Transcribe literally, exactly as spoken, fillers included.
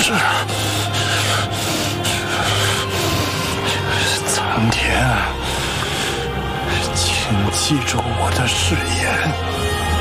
是。苍天，请记住我的誓言。